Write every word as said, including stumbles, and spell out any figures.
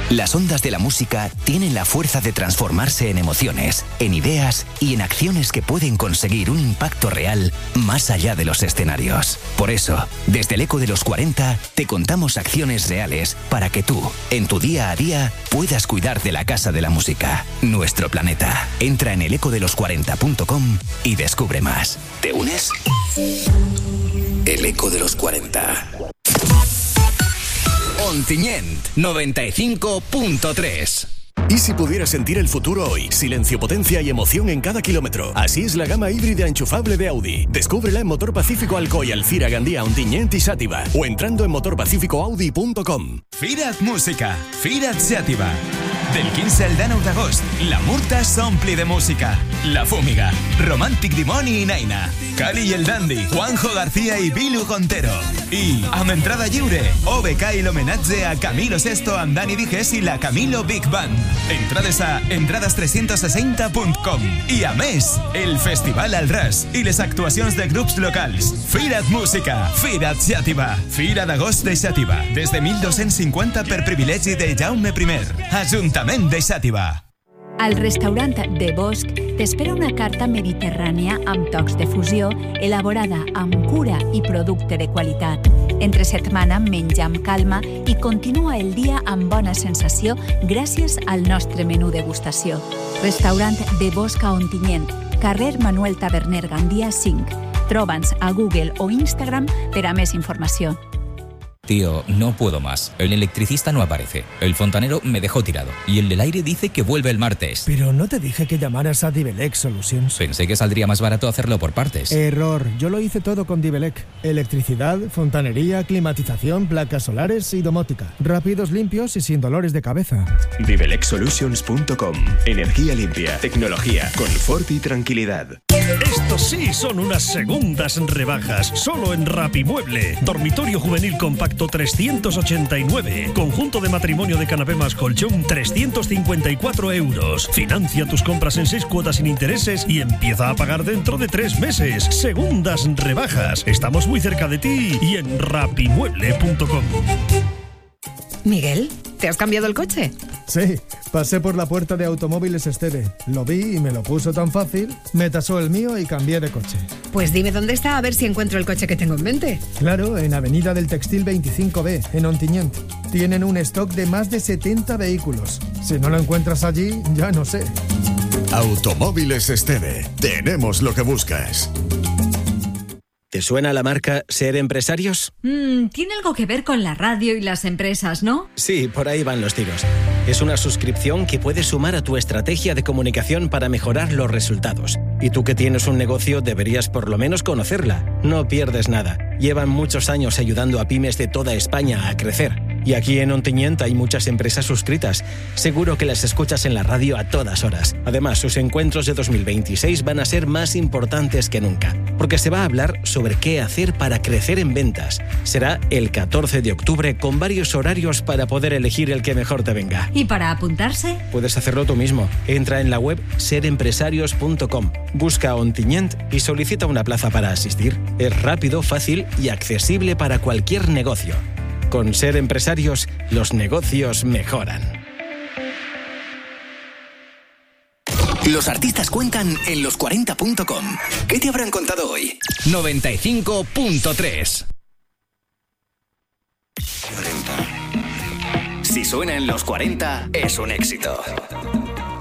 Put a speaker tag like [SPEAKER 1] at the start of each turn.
[SPEAKER 1] Las ondas de la música tienen la fuerza de transformarse en emociones, en ideas y en acciones que pueden conseguir un impacto real más allá de los escenarios. Por eso, desde el Eco de los cuarenta, te contamos acciones reales para que tú, en tu día a día, puedas cuidar de la Casa de la Música, nuestro planeta. Entra en el eco de los cuarenta punto com y descubre más. ¿Te unes? El Eco de los cuarenta. Ontinyent, noventa y cinco punto tres.
[SPEAKER 2] ¿Y si pudieras sentir el futuro hoy? Silencio, potencia y emoción en cada kilómetro. Así es la gama híbrida enchufable de Audi. Descúbrela en Motor Pacífico Alcoy, Alcira, Gandía, Ontinyent y Xàtiva. O entrando en motor pacífico audi punto com.
[SPEAKER 3] Fira't Música, Fira't Xàtiva. Del quinze al dinou d'agost, la Murta s'ompli de música. La Fúmiga, Romàntic Dimoni i Naina, Cali i el Dandy, Juanjo García i Bilu Gontero. I, amb entrada lliure, O B K i l'homenatge a Camilo Sesto amb Dani Dijes i la Camilo Big Band. Entrades a entrades trescientos sesenta punto com. I a més, el Festival al Ras i les actuacions de grups locals. Fira't Música, Fira't Xàtiva. Fira d'agost de Xàtiva, des de mil dos-cents cinquanta per privilegi de Jaume primer. Ajuntament de Xàtiva.
[SPEAKER 4] Al restaurant de Bosch t'espera una carta mediterrània amb tocs de fusió, elaborada amb cura i producte de qualitat. Entre setmana menja amb calma i continua el dia amb bona sensació gràcies al nostre menú degustació. Restaurant de Bosch a Ontinyent, carrer Manuel Taberner Gandia cinc. Troba'ns a Google o Instagram per a més informació.
[SPEAKER 5] Tío, no puedo más. El electricista no aparece. El fontanero me dejó tirado. Y el del aire dice que vuelve el martes.
[SPEAKER 6] Pero no te dije que llamaras a Divelec Solutions.
[SPEAKER 5] Pensé que saldría más barato hacerlo por partes.
[SPEAKER 6] Error. Yo lo hice todo con Divelec. Electricidad, fontanería, climatización, placas solares y domótica. Rápidos, limpios y sin dolores de cabeza.
[SPEAKER 2] Divelec Solutions punto com. Energía limpia, tecnología, confort y tranquilidad.
[SPEAKER 7] Estos sí son unas segundas rebajas. Solo en Rapimueble. Dormitorio juvenil compacto trescientos ochenta y nueve. Conjunto de matrimonio de canapé más colchón trescientos cincuenta y cuatro euros. Financia tus compras en seis cuotas sin intereses y empieza a pagar dentro de tres meses. Segundas rebajas. Estamos muy cerca de ti y en rapimueble punto com.
[SPEAKER 8] Miguel, ¿te has cambiado el coche?
[SPEAKER 6] Sí, pasé por la puerta de Automóviles Esteve. Lo vi y me lo puso tan fácil, me tasó el mío y cambié de coche.
[SPEAKER 8] Pues dime dónde está a ver si encuentro el coche que tengo en mente.
[SPEAKER 6] Claro, en Avenida del Textil veinticinco B, en Ontinyent. Tienen un stock de más de setenta vehículos. Si no lo encuentras allí, ya no sé.
[SPEAKER 2] Automóviles Esteve. Tenemos lo que buscas.
[SPEAKER 9] ¿Te suena la marca Ser Empresarios?
[SPEAKER 10] Mm, tiene algo que ver con la radio y las empresas, ¿no?
[SPEAKER 9] Sí, por ahí van los tiros. Es una suscripción que puedes sumar a tu estrategia de comunicación para mejorar los resultados. Y tú que tienes un negocio deberías por lo menos conocerla. No pierdes nada. Llevan muchos años ayudando a pymes de toda España a crecer. Y aquí en Ontinyent hay muchas empresas suscritas. Seguro que las escuchas en la radio a todas horas. Además, sus encuentros de dos mil veintiséis van a ser más importantes que nunca, porque se va a hablar sobre qué hacer para crecer en ventas. Será el catorce de octubre con varios horarios para poder elegir el que mejor te venga.
[SPEAKER 10] ¿Y para apuntarse?
[SPEAKER 9] Puedes hacerlo tú mismo. Entra en la web ser empresarios punto com, busca Ontinyent y solicita una plaza para asistir. Es rápido, fácil y accesible para cualquier negocio. Con Ser Empresarios, los negocios mejoran.
[SPEAKER 1] Los artistas cuentan en los cuarenta punto com. ¿Qué te habrán contado hoy? noventa y cinco punto tres. Si suena en los cuarenta, es un éxito.